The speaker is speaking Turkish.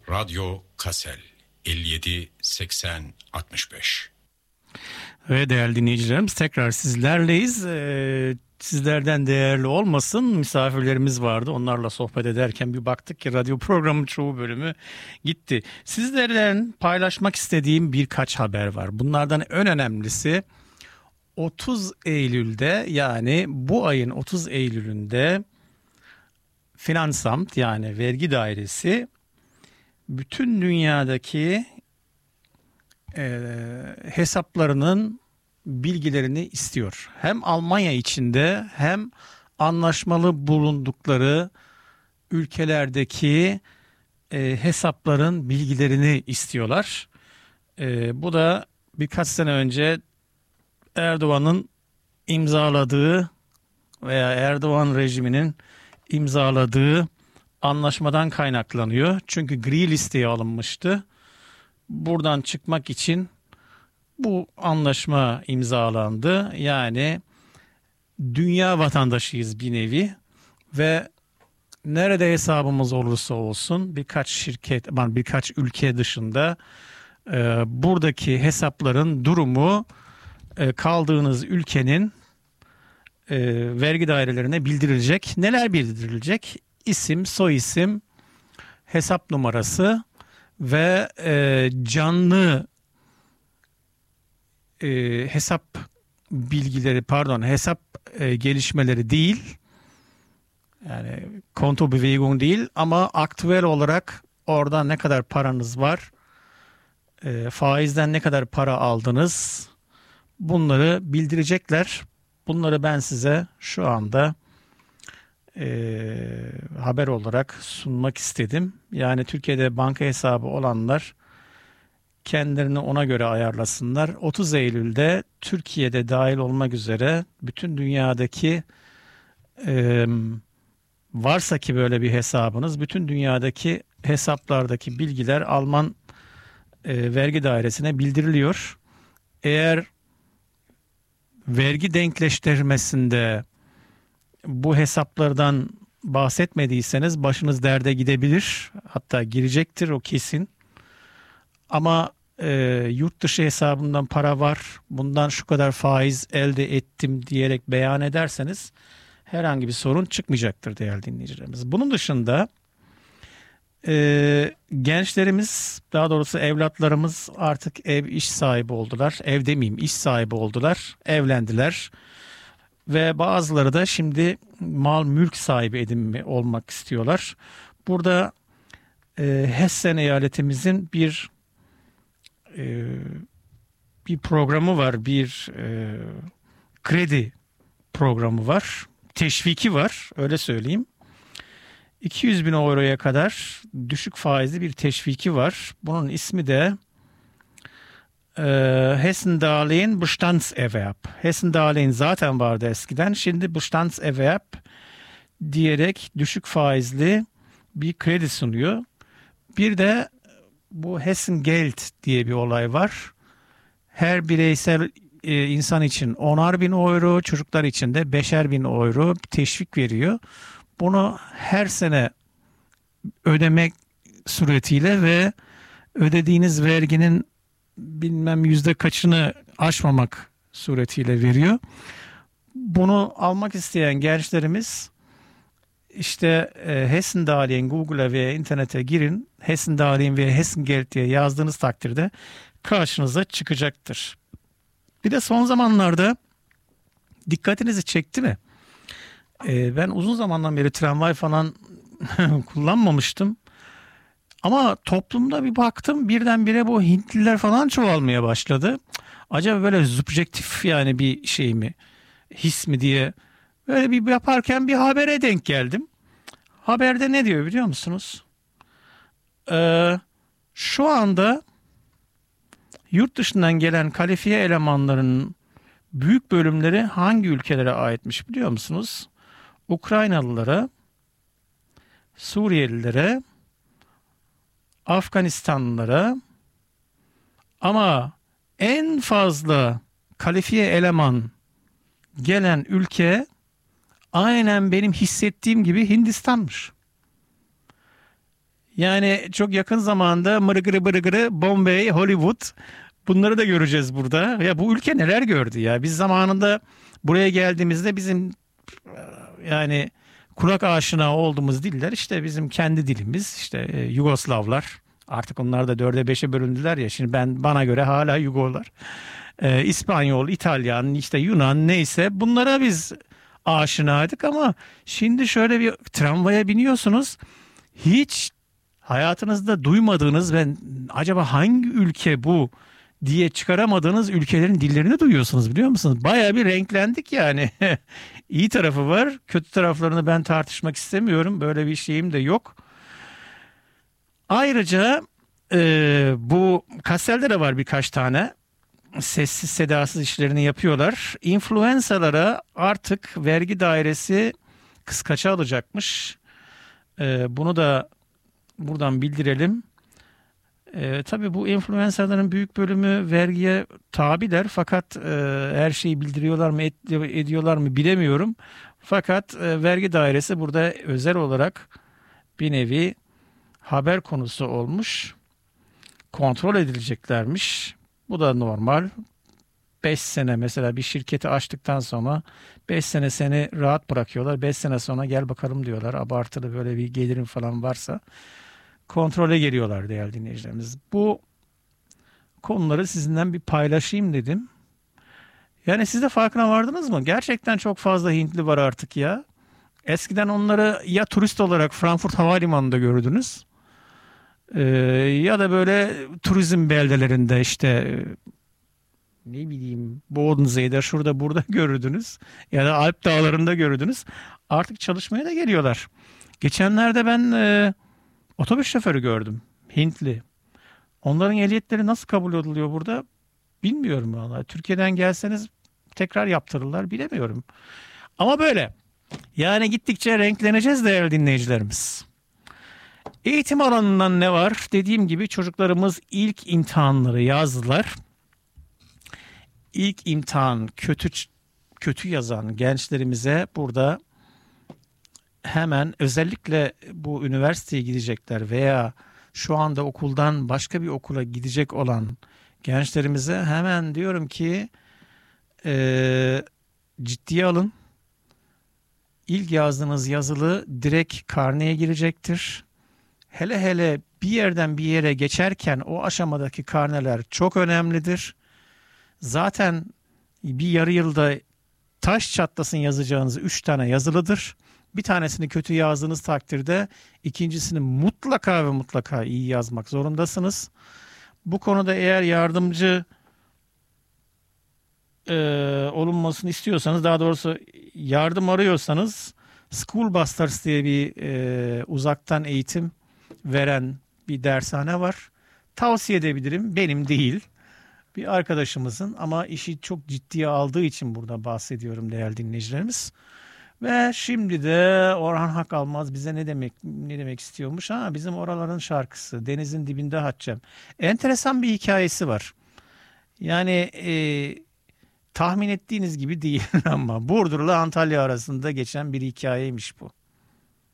Radyo Kassel 57 80 65. Ve değerli dinleyicilerimiz, tekrar sizlerleyiz. Sizlerden değerli olmasın, misafirlerimiz vardı. Onlarla sohbet ederken bir baktık ki radyo programının çoğu bölümü gitti. Sizlerle paylaşmak istediğim birkaç haber var. Bunlardan en önemlisi 30 Eylül'de, yani bu ayın 30 Eylül'ünde Finansamt, yani vergi dairesi bütün dünyadaki hesaplarının bilgilerini istiyor. Hem Almanya içinde hem anlaşmalı bulundukları ülkelerdeki hesapların bilgilerini istiyorlar. Bu da birkaç sene önce Erdoğan'ın imzaladığı veya Erdoğan rejiminin imzaladığı anlaşmadan kaynaklanıyor. Çünkü gri listeye alınmıştı. Buradan çıkmak için bu anlaşma imzalandı. Yani dünya vatandaşıyız bir nevi ve nerede hesabımız olursa olsun birkaç ülke dışında buradaki hesapların durumu kaldığınız ülkenin vergi dairelerine bildirilecek. Neler bildirilecek? İsim, soyisim, hesap numarası ve canlı hesap bilgileri, hesap gelişmeleri değil, yani Kontobewegung değil, ama aktüel olarak orada ne kadar paranız var, faizden ne kadar para aldınız, bunları bildirecekler. Bunları ben size şu anda haber olarak sunmak istedim. Yani Türkiye'de banka hesabı olanlar kendilerini ona göre ayarlasınlar. 30 Eylül'de Türkiye'de dahil olmak üzere bütün dünyadaki varsa ki böyle bir hesabınız, bütün dünyadaki hesaplardaki bilgiler Alman vergi dairesine bildiriliyor. Eğer vergi denkleştirmesinde bu hesaplardan bahsetmediyseniz başınız derde gidebilir. Hatta girecektir, o kesin. Ama yurt dışı hesabımdan para var, bundan şu kadar faiz elde ettim diyerek beyan ederseniz herhangi bir sorun çıkmayacaktır değerli dinleyicilerimiz. Bunun dışında gençlerimiz, daha doğrusu evlatlarımız artık iş sahibi oldular. Ev demeyeyim, iş sahibi oldular, evlendiler. Ve bazıları da şimdi mal mülk sahibi olmak istiyorlar. Burada Hessen eyaletimizin bir programı var, bir kredi programı var, teşviki var, öyle söyleyeyim. 200 bin euroya kadar düşük faizli bir teşviki var. Bunun ismi de Hessen Darlehen Bestandserwerb. Hessen Darlehen zaten vardı eskiden. Şimdi Bestandserwerb diyerek düşük faizli bir kredi sunuyor. Bir de bu Hessen Geld diye bir olay var. Her bireysel insan için 10'ar bin euro, çocuklar için de 5'er bin euro teşvik veriyor. Bunu her sene ödemek suretiyle ve ödediğiniz verginin bilmem yüzde kaçını aşmamak suretiyle veriyor. Bunu almak isteyen gençlerimiz işte Hessen Darlehen, Google'a veya internete girin. Hessen Darlehen veya Hessen Geld diye yazdığınız takdirde karşınıza çıkacaktır. Bir de son zamanlarda dikkatinizi çekti mi? Ben uzun zamandan beri tramvay falan kullanmamıştım. Ama toplumda bir baktım, birdenbire bu Hintliler falan çoğalmaya başladı. Acaba böyle subjektif, yani bir şey mi, his mi diye böyle bir yaparken bir habere denk geldim. Haberde ne diyor biliyor musunuz? Şu anda yurt dışından gelen kalifiye elemanların büyük bölümleri hangi ülkelere aitmiş biliyor musunuz? Ukraynalılara, Suriyelilere, Afganistanlılara, ama en fazla kalifiye eleman gelen ülke aynen benim hissettiğim gibi Hindistan'mış. Yani çok yakın zamanda mırıgırı bırıgırı Bombay, Hollywood bunları da göreceğiz burada. Ya bu ülke neler gördü ya. Biz zamanında buraya geldiğimizde bizim yani kulak aşina olduğumuz diller işte bizim kendi dilimiz işte Yugoslavlar. Artık onlar da dörde beşe bölündüler ya. Şimdi bana göre hala Yugoslar. İspanyol, İtalyan, işte Yunan neyse bunlara biz aşinaydık ama şimdi şöyle bir tramvaya biniyorsunuz. Hiç hayatınızda duymadığınız ve acaba hangi ülke bu diye çıkaramadığınız ülkelerin dillerini duyuyorsunuz biliyor musunuz? Bayağı bir renklendik yani. İyi tarafı var. Kötü taraflarını ben tartışmak istemiyorum. Böyle bir şeyim de yok. Ayrıca bu Kastell'de de var birkaç tane. Sessiz sedasız işlerini yapıyorlar. Influencer'lara artık vergi dairesi kıskaça alacakmış. Bunu da buradan bildirelim. Tabii bu influencerların büyük bölümü vergiye tabiler fakat her şeyi bildiriyorlar mı ediyorlar mı bilemiyorum. Fakat vergi dairesi burada özel olarak bir nevi haber konusu olmuş. Kontrol edileceklermiş. Bu da normal. 5 sene mesela bir şirketi açtıktan sonra 5 sene seni rahat bırakıyorlar. 5 sene sonra gel bakalım diyorlar. Abartılı böyle bir gelirin falan varsa kontrole geliyorlar değerli dinleyicilerimiz. Bu konuları sizinle bir paylaşayım dedim. Yani siz de farkına vardınız mı? Gerçekten çok fazla Hintli var artık ya. Eskiden onları ya turist olarak Frankfurt Havalimanı'nda gördünüz. Ya da böyle turizm beldelerinde işte ne bileyim Bodensey'de şurada burada görürdünüz. Ya da Alp dağlarında görürdünüz. Artık çalışmaya da geliyorlar. Geçenlerde ben otobüs şoförü gördüm. Hintli. Onların ehliyetleri nasıl kabul ediliyor burada? Bilmiyorum vallahi. Türkiye'den gelseniz tekrar yaptırırlar bilemiyorum. Ama böyle. Yani gittikçe renkleneceğiz değerli dinleyicilerimiz. Eğitim alanından ne var? Dediğim gibi çocuklarımız ilk imtihanları yazdılar. İlk imtihan kötü yazan gençlerimize burada hemen özellikle bu üniversiteye gidecekler veya şu anda okuldan başka bir okula gidecek olan gençlerimize hemen diyorum ki ciddiye alın. İlk yazdığınız yazılı direkt karneye girecektir. Hele hele bir yerden bir yere geçerken o aşamadaki karneler çok önemlidir. Zaten bir yarı yılda taş çatlasın yazacağınız 3 tane yazılıdır. Bir tanesini kötü yazdığınız takdirde ikincisini mutlaka ve mutlaka iyi yazmak zorundasınız. Bu konuda eğer yardımcı olunmasını istiyorsanız, daha doğrusu yardım arıyorsanız School Busters diye bir uzaktan eğitim veren bir dershane var. Tavsiye edebilirim. Benim değil. Bir arkadaşımızın ama işi çok ciddiye aldığı için burada bahsediyorum değerli dinleyicilerimiz. Ve şimdi de Orhan Hakalmaz bize ne demek istiyormuş? Bizim oraların şarkısı Denizin Dibinde Hatçem. Enteresan bir hikayesi var. Yani tahmin ettiğiniz gibi değil ama Burdur'la Antalya arasında geçen bir hikayeymiş bu.